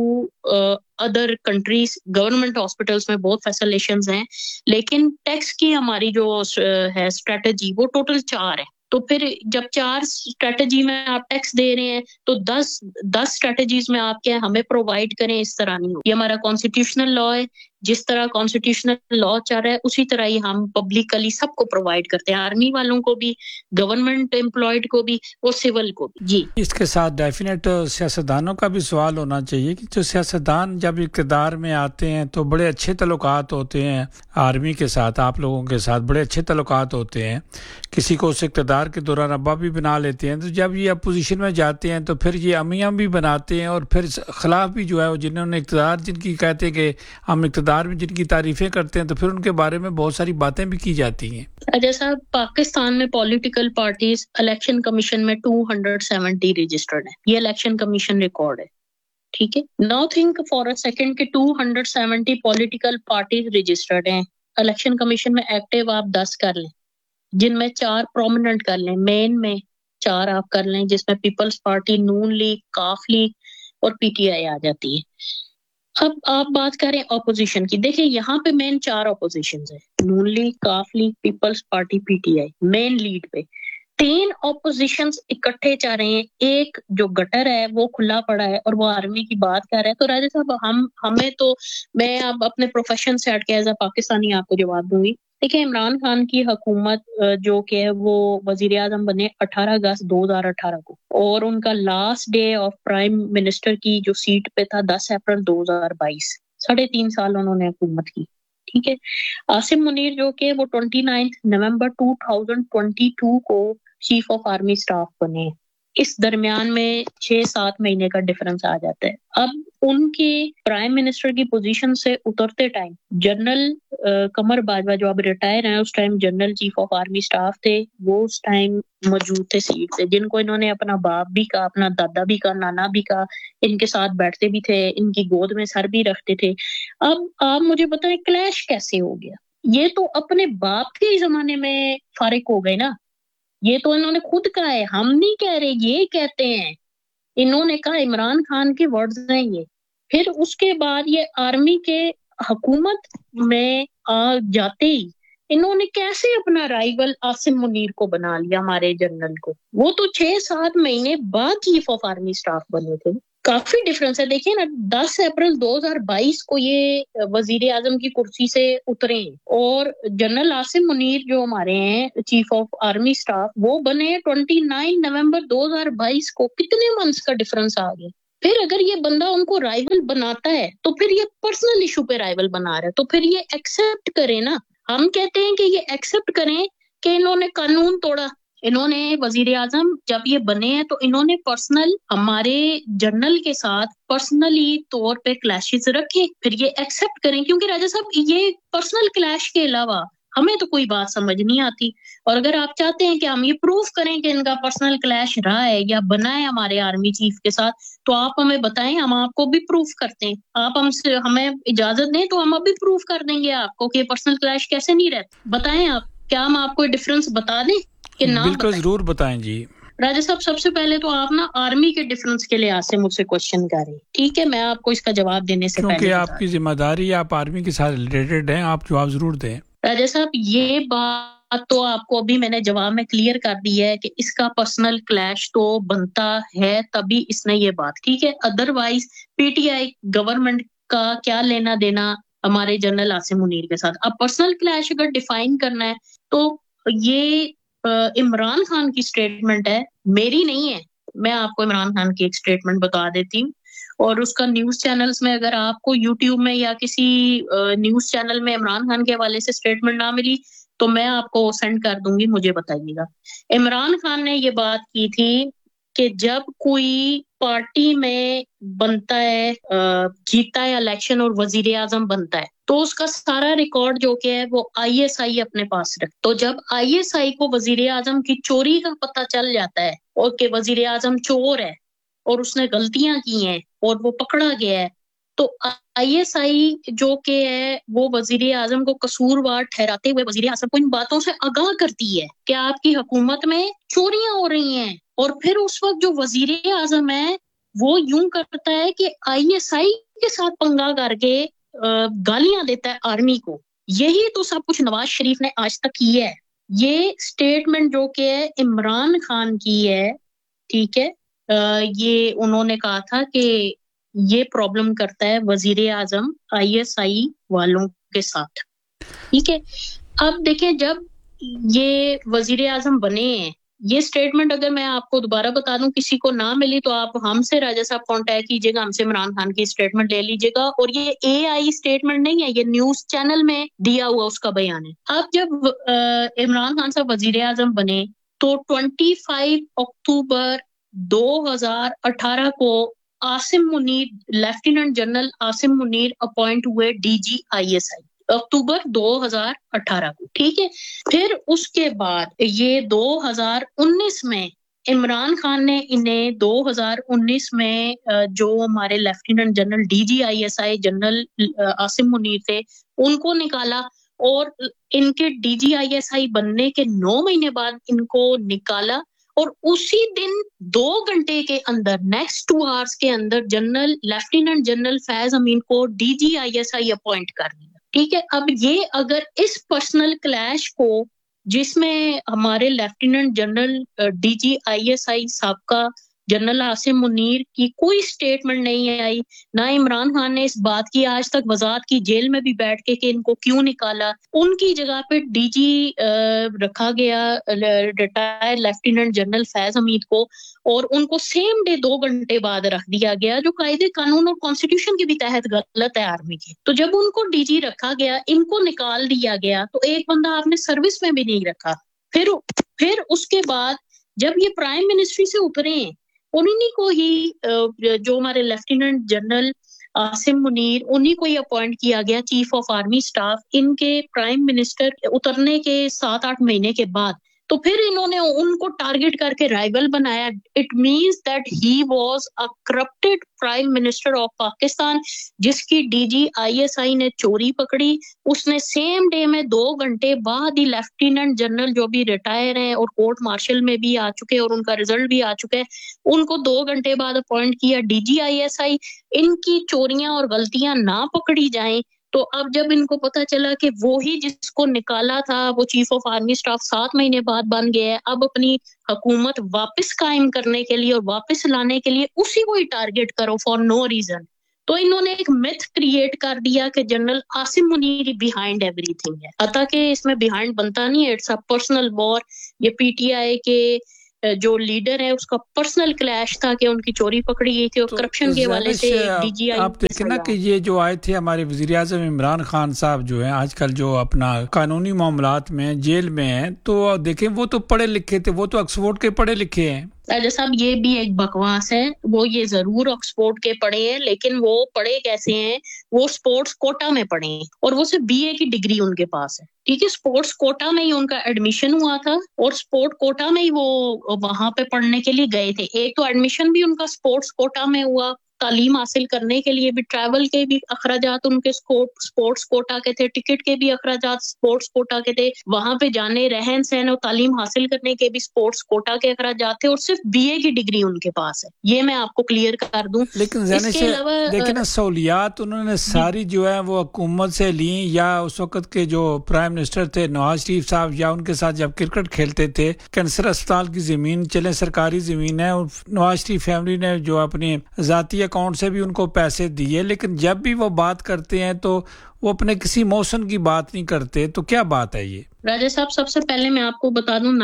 other countries. Government hospitals میں بہت فیسلیشنز ہیں، لیکن ٹیکس کی ہماری جو ہے اسٹریٹجی وہ ٹوٹل 4 ہے. تو پھر جب 4 اسٹریٹجی میں آپ ٹیکس دے رہے ہیں تو 10 اسٹریٹجیز میں آپ کیا ہمیں پرووائڈ کریں. اس طرح نہیں ہو. یہ ہمارا کانسٹیٹیوشنل لا ہے، جس طرح کانسٹیٹیوشنل لا چل رہا ہے اسی طرح ہی ہم پبلکلی سب کو پرووائڈ کرتے ہیں، آرمی والوں کو بھی، گورنمنٹ امپلائڈ کو بھی، اور سول کو بھی. جی اس کے ساتھ ڈیفینیٹ سیاستدانوں کا بھی سوال ہونا چاہیے کہ جو سیاستدان جب اقتدار میں آتے ہیں تو بڑے اچھے تعلقات ہوتے ہیں آرمی کے ساتھ، آپ لوگوں کے ساتھ بڑے اچھے تعلقات ہوتے ہیں. کسی کو اس اقتدار کے دوران ابا بھی بنا لیتے ہیں. تو جب یہ اپوزیشن میں جاتے ہیں تو پھر یہ امیاں بھی بناتے ہیں، اور پھر خلاف بھی جو ہے وہ جنہوں نے اقتدار، جن کی کہتے ہیں کہ ہم اقتدار میں جن کی تعریفیں کرتے ہیں، تو پھر ان کے بارے میں بہت ساری باتیں بھی کی جاتی ہیں. جیسا پاکستان میں پولیٹیکل پارٹیز الیکشن کمیشن میں 270 رجسٹرڈ ہیں. یہ الیکشن کمیشن ریکارڈ ہے، ٹھیک ہے. Now think for a second کہ 270 پولیٹیکل پارٹیز رجسٹرڈ ہیں. الیکشن کمیشن میں ایکٹیو آپ 10 کر لیں، جن میں 4 پرومیننٹ کر لیں، مین میں 4 آپ کر لیں، جس میں پیپلز پارٹی، نون لیگ، کاف لیگ اور پی ٹی آئی آ جاتی ہے. اب آپ بات کریں اپوزیشن کی، دیکھیں یہاں پہ مین 4 اپوزیشنز ہیں، نون لیگ، کاف league, Peoples party, P T I, main lead پہ 3 اپوزیشنز اکٹھے چاہ رہے ہیں، ایک جو گٹر ہے وہ کھلا پڑا ہے اور وہ آرمی کی بات کر رہا ہے۔ تو راجہ صاحب ہمیں تو میں اب اپنے پروفیشن سے ہٹ کے ایز اے پاکستانی آپ کو جواب دوں گی۔ دیکھیں عمران خان کی حکومت جو کہ ہے وہ وزیر اعظم بنے 18 اگست 2018 کو، اور ان کا last day of prime minister کی جو سیٹ پہ تھا 10 اپریل 2022، 3.5 سال انہوں نے حکومت کی، ٹھیک ہے۔ عاصم منیر جو کہ وہ 29 نومبر 2022 کو چیف آف آرمی سٹاف بنے، اس درمیان میں 6-7 مہینے کا ڈفرنس آ جاتا ہے۔ اب ان کے پرائم منسٹر کی پوزیشن سے اترتے ٹائم جنرل قمر باجوہ جو اب ریٹائر ہیں، اس time general chief of army staff تھے، وہ اس ٹائم موجود تھے سیٹ سے، جن کو انہوں نے اپنا باپ بھی کہا، اپنا دادا بھی کہا، نانا بھی کہا، ان کے ساتھ بیٹھتے بھی تھے، ان کی گود میں سر بھی رکھتے تھے۔ اب آپ مجھے بتائیں کلیش کیسے ہو گیا؟ یہ تو اپنے باپ کے زمانے میں فارغ ہو گئے نا، یہ تو انہوں نے خود کہا ہے، ہم نہیں کہہ رہے، یہ کہتے ہیں، انہوں نے کہا، عمران خان کے ورڈز ہیں یہ۔ پھر اس کے بعد یہ آرمی کے حکومت میں جاتے ہی انہوں نے کیسے اپنا رائیول عاصم منیر کو بنا لیا، ہمارے جنرل کو؟ وہ تو 6-7 مہینے بعد چیف آف آرمی سٹاف بنے تھے۔ کافی ڈفرنس ہے، دیکھیں نا 10 اپریل 2022 کو یہ وزیر اعظم کی کرسی سے اترے ہیں، اور جنرل عاصم منیر جو ہمارے ہیں چیف آف آرمی سٹاف، وہ بنے 29 نومبر 2022 کو۔ کتنے منتھس کا ڈفرنس آ گیا؟ پھر اگر یہ بندہ ان کو رائیول بناتا ہے تو پھر یہ پرسنل ایشو پہ رائیول بنا رہا ہے، تو پھر یہ ایکسپٹ کریں نا۔ ہم کہتے ہیں کہ یہ ایکسپٹ کریں کہ انہوں نے قانون توڑا، انہوں نے وزیر اعظم جب یہ بنے ہیں تو انہوں نے پرسنل ہمارے جنرل کے ساتھ پرسنلی طور پہ کلیشز رکھے، پھر یہ ایکسپٹ کریں، کیونکہ راجہ صاحب یہ پرسنل کلیش کے علاوہ ہمیں تو کوئی بات سمجھ نہیں آتی۔ اور اگر آپ چاہتے ہیں کہ ہم یہ پروف کریں کہ ان کا پرسنل کلیش رہا ہے یا بنا ہے ہمارے آرمی چیف کے ساتھ، تو آپ ہمیں بتائیں، ہم آپ کو بھی پروف کرتے ہیں۔ آپ ہمیں اجازت دیں تو ہم ابھی پروف کر دیں گے آپ کو کہ پرسنل کلیش کیسے نہیں رہتا۔ بتائیں آپ، کیا ہم آپ کو ڈفرنس بتا دیں کہ نہ؟ بالکل ضرور بتائیں جی راجہ صاحب، سب سے پہلے تو آپ نا آرمی کے ڈفرنس کے لحاظ سے مجھ سے کوشچن کریں، ٹھیک ہے؟ میں آپ کو اس کا جواب دینے سے پہلے، کیونکہ آپ کی ذمہ داری، آپ آرمی کے ساتھ ریلیٹڈ ہیں، آپ جواب ضرور دیں۔ راجہ صاحب یہ بات تو آپ کو ابھی میں نے جواب میں کلیئر کر دی ہے کہ اس کا پرسنل کلیش تو بنتا ہے، تبھی اس نے یہ بات، ٹھیک ہے؟ Otherwise P T I government کا کیا لینا دینا ہمارے جنرل عاصم منیر کے ساتھ؟ اب پرسنل کلیش اگر ڈیفائن کرنا ہے تو یہ عمران خان کی سٹیٹمنٹ ہے، میری نہیں ہے۔ میں آپ کو عمران خان کی ایک سٹیٹمنٹ بتا دیتی ہوں، اور اس کا نیوز چینلز میں اگر آپ کو یوٹیوب میں یا کسی نیوز چینل میں عمران خان کے حوالے سے سٹیٹمنٹ نہ ملی تو میں آپ کو سینڈ کر دوں گی، مجھے بتائیے گا۔ عمران خان نے یہ بات کی تھی کہ جب کوئی پارٹی میں بنتا ہے، جیتا ہے الیکشن اور وزیر اعظم بنتا ہے، تو اس کا سارا ریکارڈ جو کہ ہے وہ آئی ایس آئی اپنے پاس رکھ، تو جب آئی ایس آئی کو وزیر اعظم کی چوری کا پتہ چل جاتا ہے اور کہ وزیر اعظم چور ہے اور اس نے غلطیاں کی ہیں اور وہ پکڑا گیا ہے، تو آئی ایس آئی جو کہ ہے وہ وزیر اعظم کو قصوروار ٹھہراتے ہوئے وزیر اعظم کو ان باتوں سے آگاہ کرتی ہے کہ آپ کی حکومت میں چوریاں ہو رہی ہیں، اور پھر اس وقت جو وزیر اعظم ہے وہ یوں کرتا ہے کہ آئی ایس آئی کے ساتھ پنگا کر کے گالیاں دیتا ہے آرمی کو۔ یہی تو سب کچھ نواز شریف نے آج تک کیا ہے۔ یہ سٹیٹمنٹ جو کہ ہے عمران خان کی ہے، ٹھیک ہے، یہ انہوں نے کہا تھا کہ یہ پرابلم کرتا ہے وزیر اعظم آئی ایس آئی والوں کے ساتھ، ٹھیک ہے۔ اب دیکھیں جب یہ وزیر اعظم بنے ہیں، یہ سٹیٹمنٹ اگر میں آپ کو دوبارہ بتا دوں، کسی کو نہ ملی تو آپ ہم سے راجہ صاحب کانٹیکٹ کیجیے گا، ہم سے عمران خان کی سٹیٹمنٹ لے لیجیے گا، اور یہ اے آئی سٹیٹمنٹ نہیں ہے، یہ نیوز چینل میں دیا ہوا اس کا بیان ہے۔ اب جب عمران خان صاحب وزیر اعظم بنے تو 25 اکتوبر 2018 کو Asim Munir, lieutenant general Asim Munir appoint ہوئے D G I S I, اکتوبر 2018 کو، ٹھیک ہے۔ پھر اس کے بعد یہ 2019 میں عمران خان نے انہیں 2019 میں جو ہمارے lieutenant general D G I S I general Asim Munir تھے ان کو نکالا، اور ان کے D G I S I بننے کے 9 مہینے بعد ان کو نکالا اور اسی دن 2 گھنٹے کے اندر نیکسٹ 2 آورز کے اندر جنرل لیفٹیننٹ جنرل فیض امین کو D G I S I appoint کر دیا. ٹھیک ہے, اب یہ اگر اس پرسنل کلیش کو جس میں ہمارے lieutenant general D G I S I سابقہ جنرل عاصم منیر کی کوئی سٹیٹمنٹ نہیں آئی, نہ عمران خان نے اس بات کی آج تک وضاحت کی جیل میں بھی بیٹھ کے کہ ان کو کیوں نکالا, ان کی جگہ پہ ڈی جی رکھا گیا ریٹائر لیفٹیننٹ جنرل فیض حمید کو, اور ان کو سیم ڈے 2 گھنٹے بعد رکھ دیا گیا, جو قاعدے قانون اور کانسٹیٹیوشن کے بھی تحت غلط ہے آرمی کے. تو جب ان کو ڈی جی رکھا گیا, ان کو نکال دیا گیا, تو ایک بندہ آپ نے سروس میں بھی نہیں رکھا. پھر اس کے بعد جب یہ پرائم منسٹری سے اترے ہیں, انہیں کو ہی جو ہمارے لیفٹیننٹ جنرل عاصم منیر انہیں کو ہی اپوائنٹ کیا گیا چیف آف آرمی سٹاف ان کے پرائم منسٹر اترنے کے 7-8 مہینے کے بعد. تو پھر انہوں نے ان کو ٹارگٹ کر کے رائیول بنایا. It means that he was a corrupted prime minister of Pakistan, جس کی D G I S I نے چوری پکڑی. اس نے سیم ڈے میں 2 گھنٹے بعد ہی لیفٹیننٹ جنرل جو بھی ریٹائر ہیں اور کورٹ مارشل میں بھی آ چکے اور ان کا رزلٹ بھی آ چکا ہے, ان کو 2 گھنٹے بعد اپوائنٹ کیا D G I S I. ان کی چوریاں اور غلطیاں نہ پکڑی جائیں, تو اب جب ان کو پتا چلا کہ وہی جس کو نکالا تھا وہ چیف آف آرمی سٹاف 7 مہینے بعد بن گیا ہے, اب اپنی حکومت واپس قائم کرنے کے لیے اور واپس لانے کے لیے اسی کو ہی ٹارگٹ کرو فار نو ریزن. تو انہوں نے ایک میتھ کریٹ کر دیا کہ general Asim Munir behind every thing ہے, حتیٰ اس میں بیہائنڈ بنتا نہیں ہے, اٹس اے پرسنل وار. یہ پی ٹی آئی کے جو لیڈر ہے اس کا پرسنل کلیش تھا کہ ان کی چوری پکڑی گئی تھی اور کرپشن کے حوالے سے ڈی جی آئی. آپ دیکھیں نا کہ یہ جو آئے تھے ہمارے وزیر اعظم عمران خان صاحب جو ہیں آج کل جو اپنا قانونی معاملات میں جیل میں ہیں, تو دیکھیں وہ تو پڑھے لکھے تھے, وہ تو آکسفورڈ کے پڑھے لکھے ہیں. راجہ صاحب یہ بھی ایک بکواس ہے, وہ یہ ضرور آکسفورڈ کے پڑھے ہیں لیکن وہ پڑھے کیسے ہیں, وہ سپورٹس کوٹا میں پڑھے ہیں اور وہ صرف بی اے کی ڈگری ان کے پاس ہے. ٹھیک ہے, سپورٹس کوٹا میں ہی ان کا ایڈمیشن ہوا تھا اور سپورٹ کوٹا میں ہی وہ وہاں پہ پڑھنے کے لیے گئے تھے. ایک تو ایڈمیشن بھی ان کا سپورٹس کوٹا میں ہوا, تعلیم حاصل کرنے کے لیے بھی ٹریول کے بھی اخراجات ان کے سپورٹس کوٹا کے تھے, ٹکٹ کے بھی اخراجات سپورٹس کوٹا کے تھے, وہاں پہ جانے رہن سہن اور تعلیم حاصل کرنے کے بھی سپورٹس کوٹا کے اخراجات تھے, اور صرف بی اے کی ڈگری ان کے پاس ہے. یہ میں آپ کو کلیئر کر دوں. لیکن دیکھیں نا سہولیات انہوں نے ساری جو ہے وہ حکومت سے لیں, یا اس وقت کے جو پرائم منسٹر تھے نواز شریف صاحب, یا ان کے ساتھ جب کرکٹ کھیلتے تھے, کینسر اسپتال کی زمین چلے سرکاری زمین ہے, اور نواز شریف فیملی نے جو اپنی ذاتی اکاؤنٹ سے بھی ان کو پیسے دیے, لیکن جب بھی وہ بات کرتے ہیں تو وہ اپنے کسی موشن کی بات نہیں کرتے. تو کیا بات ہے یہ راجہ صاحب؟ سب سے پہلے میں آپ کو بتا دوں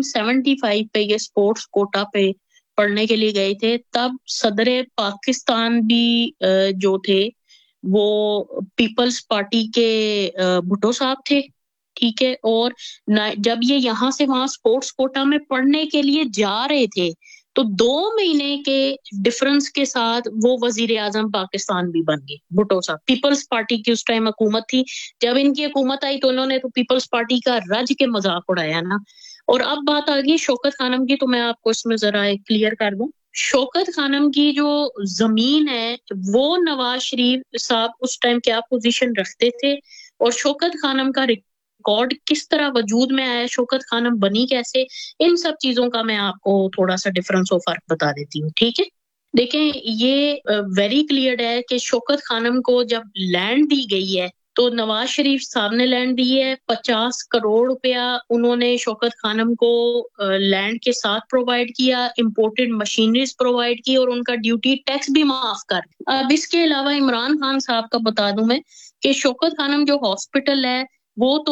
1975 پہ یہ سپورٹس کوٹا پہ پڑھنے کے لیے گئے تھے. تب صدر پاکستان بھی جو تھے وہ پیپلز پارٹی کے بھٹو صاحب تھے. ٹھیک ہے, اور جب یہ یہاں سے وہاں سپورٹس کوٹا میں پڑھنے کے لیے جا رہے تھے تو 2 مہینے کے ڈفرنس کے ساتھ وہ وزیر اعظم پاکستان بھی بن گئے بھٹو صاحب. پیپلز پارٹی کی اس ٹائم حکومت تھی, جب ان کی حکومت آئی تو انہوں نے تو پیپلز پارٹی کا رج کے مذاق اڑایا نا. اور اب بات آ گئی شوکت خانم کی, تو میں آپ کو اس میں ذرا کلیئر کر دوں. شوکت خانم کی جو زمین ہے وہ نواز شریف صاحب اس ٹائم کیا پوزیشن رکھتے تھے, اور شوکت خانم کا ریکارڈ کس طرح وجود میں آیا, شوکت خانم بنی کیسے, ان سب چیزوں کا میں آپ کو تھوڑا سا ڈفرنس و فرق بتا دیتی ہوں. ٹھیک ہے, دیکھیں یہ ویری کلیئر ہے کہ شوکت خانم کو جب لینڈ دی گئی ہے تو نواز شریف صاحب نے لینڈ دی ہے, 50 کروڑ روپیہ انہوں نے شوکت خانم کو لینڈ کے ساتھ پرووائڈ کیا, امپورٹڈ مشینریز پرووائڈ کی, اور ان کا ڈیوٹی ٹیکس بھی معاف کر. اب اس کے علاوہ عمران خان صاحب کا بتا دوں میں کہ شوکت خانم جو ہاسپٹل ہے وہ تو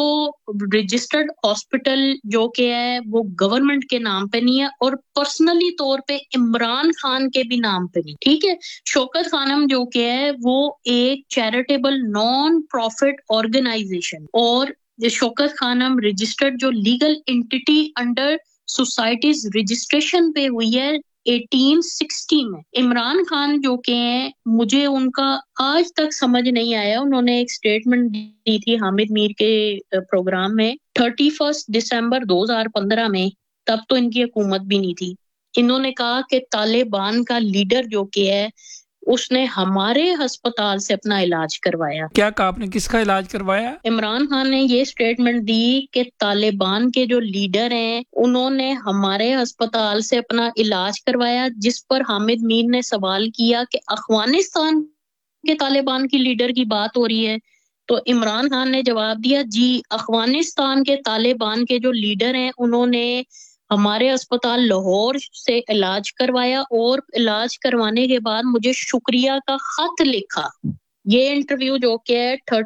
رجسٹرڈ ہاسپٹل جو کہ ہے وہ گورنمنٹ کے نام پہ نہیں ہے, اور پرسنلی طور پہ عمران خان کے بھی نام پہ نہیں. ٹھیک ہے, شوکت خانم جو کہ ہے وہ ایک چیریٹیبل نان پروفٹ آرگنائزیشن, اور شوکت خانم رجسٹرڈ جو legal entity under societies registration پہ ہوئی ہے 1860 میں. عمران خان جو کہ ہیں مجھے ان کا آج تک سمجھ نہیں آیا, انہوں نے ایک سٹیٹمنٹ دی تھی حامد میر کے پروگرام میں 31 دسمبر 2015 میں, تب تو ان کی حکومت بھی نہیں تھی. انہوں نے کہا کہ طالبان کا لیڈر جو کہ ہے اس نے ہمارے ہسپتال سے اپنا علاج کروایا۔ کیا کہا آپ نے، کس کا علاج کروایا؟ عمران خان نے یہ سٹیٹمنٹ دی کہ طالبان کے جو لیڈر ہیں انہوں نے ہمارے ہسپتال سے اپنا علاج کروایا، جس پر حامد مین نے سوال کیا کہ افغانستان کے طالبان کی لیڈر کی بات ہو رہی ہے، تو عمران خان نے جواب دیا جی افغانستان کے طالبان کے جو لیڈر ہیں انہوں نے ہمارے اسپتال لاہور سے علاج کروایا اور علاج کروانے کے بعد مجھے شکریہ کا خط لکھا۔ یہ انٹرویو جو کہ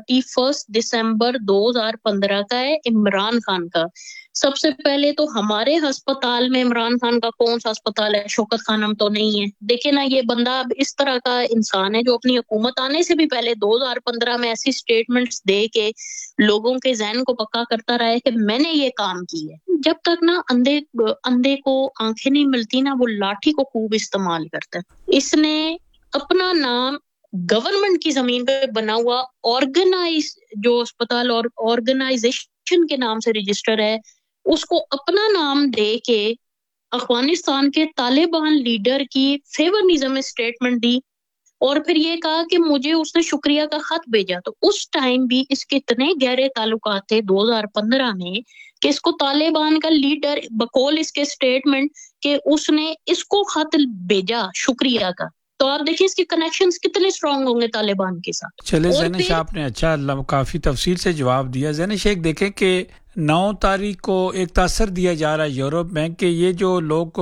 31 دسمبر 2015 کا ہے عمران خان کا۔ سب سے پہلے تو ہمارے ہسپتال میں عمران خان کا کون سا ہسپتال ہے؟ شوکت خانم تو نہیں ہے۔ دیکھیں نا، یہ بندہ اب اس طرح کا انسان ہے جو اپنی حکومت آنے سے بھی پہلے 2015 میں ایسی سٹیٹمنٹس دے کے لوگوں کے ذہن کو پکا کرتا رہا ہے کہ میں نے یہ کام کی ہے۔ جب تک نا اندھے کو آنکھیں نہیں ملتی نا، وہ لاٹھی کو خوب استعمال کرتا ہے۔ اس نے اپنا نام گورنمنٹ کی زمین پہ بنا ہوا آرگنائز جو اسپتال اور آرگنائزیشن کے نام سے رجسٹر ہے، اس کو اپنا نام دے کے افغانستان کے طالبان لیڈر کی فیورنزم میں سٹیٹمنٹ دی، اور پھر یہ کہا کہ مجھے اس نے شکریہ کا خط بھیجا۔ تو اس ٹائم بھی اس کے اتنے گہرے تعلقات تھے 2015 میں کہ اس کو طالبان کا لیڈر بقول اس کے سٹیٹمنٹ کہ اس نے اس کو خط بھیجا شکریہ کا۔ تو آپ دیکھیں اس کے کنیکشنز کتنے اسٹرانگ ہوں گے طالبان کے ساتھ۔ چلے زین شاہ آپ نے اچھا کافی تفصیل سے جواب دیا۔ زین شیخ دیکھیں کہ 9 تاریخ کو ایک تاثر دیا جا رہا ہے یورپ میں کہ یہ جو لوگ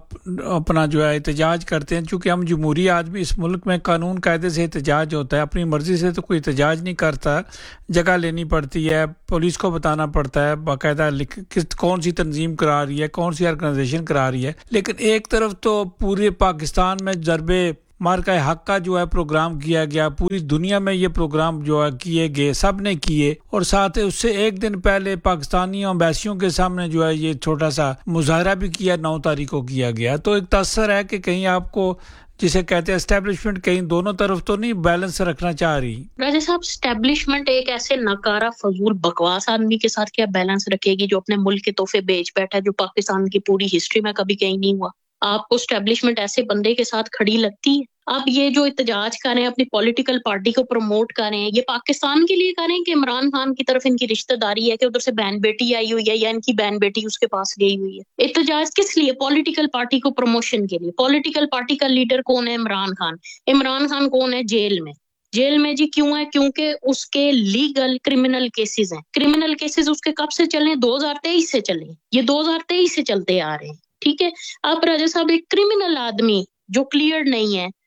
اپنا جو ہے احتجاج کرتے ہیں، چونکہ ہم جمہوری آدمی اس ملک میں قانون قاعدے سے احتجاج ہوتا ہے، اپنی مرضی سے تو کوئی احتجاج نہیں کرتا، جگہ لینی پڑتی ہے، پولیس کو بتانا پڑتا ہے باقاعدہ کون سی تنظیم کرا رہی ہے، کون سی آرگنائزیشن کرا رہی ہے۔ لیکن ایک طرف تو پورے پاکستان میں ضربے مارکہ حق کا جو ہے پروگرام کیا گیا، پوری دنیا میں یہ پروگرام جو ہے کیے گئے، سب نے کیے، اور ساتھ اس سے ایک دن پہلے پاکستانیوں امبیسیوں کے سامنے جو ہے یہ چھوٹا سا مظاہرہ بھی کیا، 9 تاریخ کو کیا گیا۔ تو ایک تاثر ہے کہ کہیں آپ کو جسے کہتے ہیں اسٹیبلشمنٹ کہیں دونوں طرف تو نہیں بیلنس رکھنا چاہ رہی۔ راجہ صاحب، اسٹیبلشمنٹ ایک ایسے ناکارہ فضول بکواس آدمی کے ساتھ کیا بیلنس رکھے گی جو اپنے ملک کے تحفے بیچ بیٹھا ہے، جو پاکستان کی پوری ہسٹری میں کبھی کہیں نہیں ہوا؟ آپ کو اسٹیبلشمنٹ ایسے بندے کے ساتھ کھڑی لگتی ہے؟ آپ یہ جو احتجاج کر رہے ہیں، اپنی پولیٹیکل پارٹی کو پروموٹ کر رہے ہیں، یہ پاکستان کے لیے کر رہے ہیں کہ عمران خان کی طرف ان کی رشتہ داری ہے کہ ادھر سے بہن بیٹی آئی ہوئی ہے یا ان کی بہن بیٹی اس کے پاس گئی ہوئی ہے؟ احتجاج کس لیے؟ پولیٹیکل پارٹی کو پروموشن کے لیے۔ پولیٹیکل پارٹی کا لیڈر کون ہے؟ عمران خان۔ عمران خان کون ہے؟ جیل میں۔ جیل میں جی کیوں ہے؟ کیونکہ اس کے لیگل کرمنل کیسز ہیں۔ کرمنل کیسز اس کے کب سے چلے ہیں؟ 2023 سے چلے ہیں، یہ 2023 سے چلتے آ رہے ہیں، ٹھیک ہے۔ آپ راجہ صاحب ایک کرمنل آدمی جو کلیئر نہیں ہے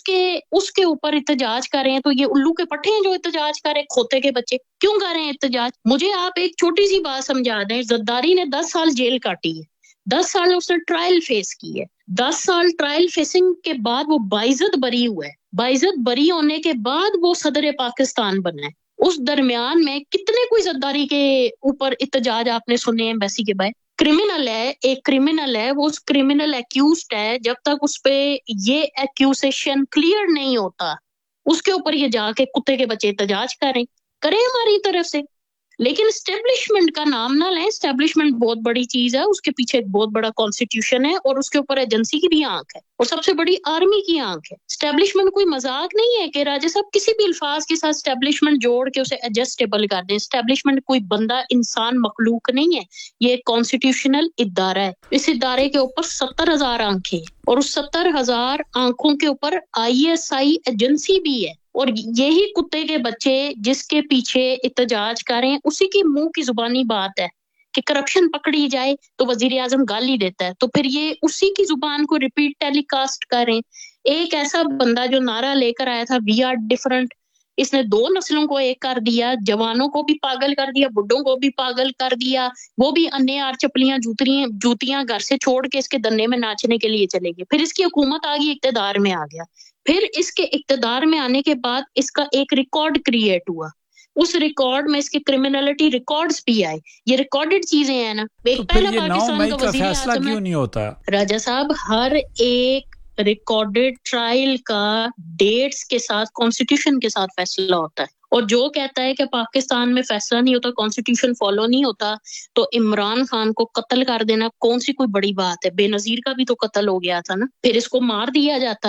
اس کے اوپر احتجاج کر رہے ہیں، تو یہ الو کے پٹھے ہیں جو احتجاج کر رہے ہیں؟ کھوتے کے بچے کیوں کر رہے ہیں احتجاج؟ مجھے آپ ایک چھوٹی سی بات سمجھا دیں، زرداری نے 10 سال جیل کاٹی ہے، 10 سال اس نے ٹرائل فیس کی ہے، 10 سال ٹرائل فیسنگ کے بعد وہ باعزت بری ہوا ہے، باعزت بری ہونے کے بعد وہ صدر پاکستان بنا ہے۔ اس درمیان میں کتنے کوئی زرداری کے اوپر احتجاج آپ نے سنے ہیں ایمبیسی کے باہر؟ کرمنل ہے، ایک کرمنل ہے، وہ اس کرمنل ایکیوزڈ ہے، جب تک اس پہ یہ ایکیوزیشن کلیئر نہیں ہوتا اس کے اوپر یہ جا کے کتے کے بچے احتجاج کریں ہماری طرف سے۔ لیکن اسٹیبلشمنٹ کا نام نہ لیں، اسٹیبلشمنٹ بہت بڑی چیز ہے، اس کے پیچھے ایک بہت بڑا کانسٹیٹیوشن ہے اور اس کے اوپر ایجنسی کی بھی آنکھ ہے اور سب سے بڑی آرمی کی آنکھ ہے۔ اسٹیبلشمنٹ کوئی مذاق نہیں ہے کہ راجہ صاحب کسی بھی الفاظ کے ساتھ اسٹیبلشمنٹ جوڑ کے اسے ایڈجسٹیبل کر دیں۔ اسٹیبلشمنٹ کوئی بندہ انسان مخلوق نہیں ہے، یہ ایک کانسٹیٹیوشنل ادارہ ہے۔ اس ادارے کے اوپر 70,000 آنکھیں اور اس 70,000 آنکھوں کے اوپر ISI ایجنسی بھی ہے، اور یہی کتے کے بچے جس کے پیچھے احتجاج کریں اسی کی منہ کی زبانی بات ہے کہ کرپشن پکڑی جائے تو وزیر اعظم گالی دیتا ہے، تو پھر یہ اسی کی زبان کو ریپیٹ ٹیلی کاسٹ کریں۔ ایک ایسا بندہ جو نعرہ لے کر آیا تھا وی آر ڈفرنٹ، اس نے 2 نسلوں کو ایک کر دیا، جوانوں کو بھی پاگل کر دیا، بڈھوں کو بھی پاگل کر دیا، وہ بھی انے اور چپلیاں جوتیاں گھر سے چھوڑ کے اس کے دنے میں ناچنے کے لیے چلے گئے۔ پھر اس کی حکومت آ گئی، اقتدار میں آ گیا، پھر اس کے اقتدار میں آنے کے بعد اس کا ایک ریکارڈ کریٹ ہوا، اس ریکارڈ میں اس کے کرمنلٹی ریکارڈز بھی آئے، یہ ریکارڈڈ چیزیں ہیں نا۔ ایک پہلا پاکستان کا وزیر اعظم کیوں نہیں ہوتا راجہ صاحب، ہر ایک ریکارڈڈ ٹرائل کا ڈیٹس کے ساتھ کانسٹیٹیوشن کے ساتھ فیصلہ ہوتا ہے، اور جو کہتا ہے کہ پاکستان میں فیصلہ نہیں ہوتا، کانسٹیٹیوشن فالو نہیں ہوتا، تو عمران خان کو قتل کر دینا کون سی کوئی بڑی بات ہے؟ بے نظیر کا بھی تو قتل ہو گیا تھا نا، پھر اس کو مار دیا جاتا۔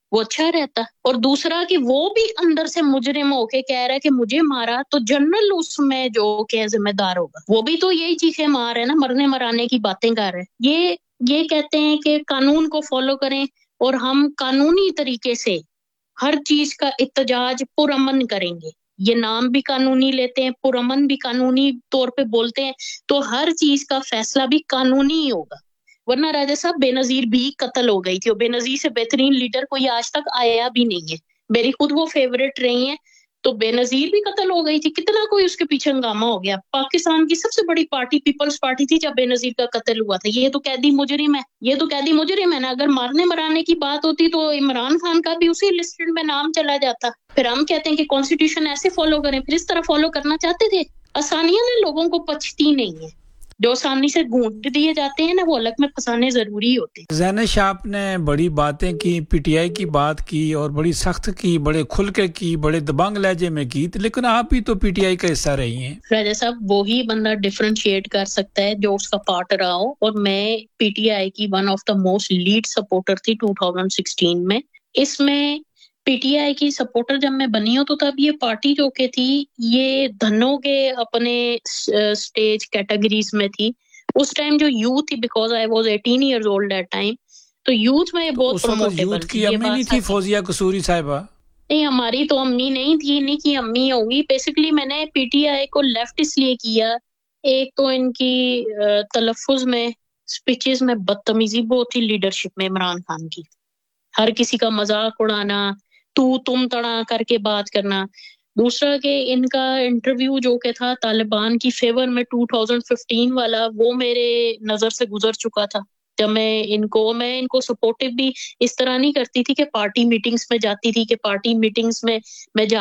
وہ اچھا رہتا. اور دوسرا کہ وہ بھی اندر سے مجرم ہو کے کہہ رہا ہے کہ مجھے مارا تو جنرل اس میں جو کہ ذمہ دار ہوگا وہ بھی تو یہی چیخے مار ہے نا, مرنے مرانے کی باتیں کر رہے ہیں. یہ کہتے ہیں کہ قانون کو فالو کریں اور ہم قانونی طریقے سے ہر چیز کا احتجاج پرامن کریں گے. یہ نام بھی قانونی لیتے ہیں, پرامن بھی قانونی طور پہ بولتے ہیں, تو ہر چیز کا فیصلہ بھی قانونی ہی ہوگا. ورنہ راجہ صاحب بے نظیر بھی قتل ہو گئی تھی, اور بے نظیر سے بہترین لیڈر کوئی آج تک آیا بھی نہیں ہے. میری خود وہ فیورٹ رہی ہیں, تو بے نظیر بھی قتل ہو گئی تھی. کتنا کوئی اس کے پیچھے ہنگامہ ہو گیا. پاکستان کی سب سے بڑی پارٹی پیپلز پارٹی تھی جب بے نظیر کا قتل ہوا تھا. یہ تو قیدی مجرم ہے, نا. اگر مارنے مرانے کی بات ہوتی تو عمران خان کا بھی اسی لسٹ میں نام چلا جاتا. پھر ہم کہتے ہیں کہ کانسٹیٹیوشن ایسے فالو کریں, پھر اس طرح فالو کرنا چاہتے تھے. آسانیاں نا لوگوں کو پچتی نہیں ہیں, جو آسانی سے گونٹ دیے جاتے ہیں نا وہ الگ میں پھنسانے ضروری ہوتے ہیں. زین شاپ نے بڑی باتیں کی, پی ٹی آئی کی بات کی اور بڑی سخت کی, بڑے کھل کے کی, بڑے دبنگ لہجے میں کی, لیکن آپ بھی تو پی ٹی آئی کا حصہ رہی ہیں. راجہ صاحب وہی بندہ ڈفرینشیٹ کر سکتا ہے جو اس کا پارٹ رہا ہو, اور میں پی ٹی آئی کی one of the most lead supporter تھی 2016 میں. اس میں پی ٹی آئی کی سپورٹر جب میں بنی ہوں تو تب یہ پارٹی جو کہ تھی یہ دھنوں کے اپنے سٹیج کیٹیگریز میں تھی. اس ٹائم جو یوتھ تھی, because I was 18 years old at time, تو یوتھ میں بہت پروموٹیبل یوتھ کی امی نہیں تھی فوزیہ قصوری صاحبہ؟ نہیں, ہماری تو امی نہیں تھی, نہیں کی امی ہوگی. بیسیکلی میں نے پی ٹی آئی کو لیفٹ اس لیے کیا, ایک تو ان کی تلفظ میں, سپیچز میں بدتمیزی بہت تھی. لیڈرشپ میں عمران خان کی ہر کسی کا مذاق اڑانا, تم تڑا کر کے بات کرنا. دوسرا کہ ان کا انٹرویو جو کہ تھا طالبان کی فیور میں 2015 والا, وہ میرے نظر سے گزر چکا تھا. جب میں ان کو سپورٹو بھی اس طرح نہیں کرتی تھی کہ پارٹی میٹنگز میں جاتی تھی, کہ پارٹی میٹنگز میں